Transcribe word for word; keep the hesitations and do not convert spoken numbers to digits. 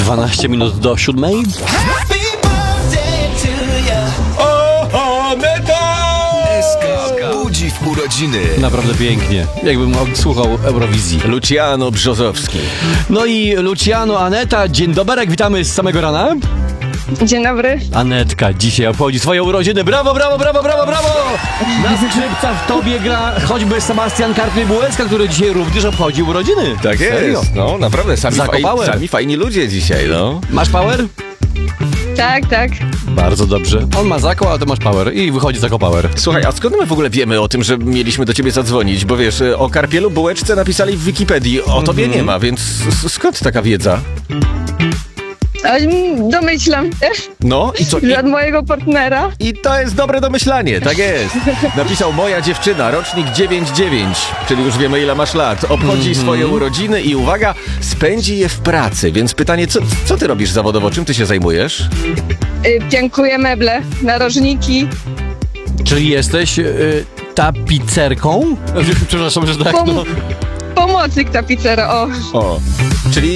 dwanaście minut do siódmej. O, Aneta! S K budzi w urodziny. Naprawdę pięknie. Jakbym słuchał Eurowizji. Luciano Brzozowski. No i Luciano, Aneta, dzień dobry, witamy z samego rana. Dzień dobry. Anetka dzisiaj obchodzi swoje urodziny. Brawo, brawo, brawo, brawo, brawo! Na skrzypcach w tobie gra choćby Sebastian Karpie-Bułecka, który dzisiaj również obchodzi urodziny. Tak Serio? jest. No, naprawdę, sami, Za faj, power. sami fajni ludzie dzisiaj, no. Masz power? Tak, tak. Bardzo dobrze. On ma zako, a ty masz power. I wychodzi zako power. Słuchaj, a skąd my w ogóle wiemy o tym, że mieliśmy do ciebie zadzwonić? Bo wiesz, o Karpielu Bułeczce napisali w Wikipedii, o tobie Mhm. nie ma, więc s- skąd taka wiedza? Ale domyślam się, No i co? I, że od mojego partnera. I to jest dobre domyślanie, tak jest. Napisał moja dziewczyna, rocznik dziewięć dziewięć, czyli już wiemy ile masz lat. Obchodzi swoje urodziny i uwaga, spędzi je w pracy. Więc pytanie, co, co ty robisz zawodowo? Czym ty się zajmujesz? Y, piękuję meble, narożniki. Czyli jesteś y, tapicerką? Przepraszam, że tak, Pom- no. Pomocnik tapicera, o. O, czyli